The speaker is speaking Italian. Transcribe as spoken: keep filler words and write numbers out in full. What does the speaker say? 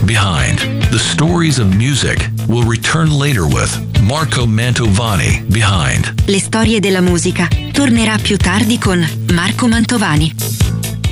Behind the Stories of Music will return later with Marco Mantovani. Behind Le storie della musica tornerà più tardi con Marco Mantovani.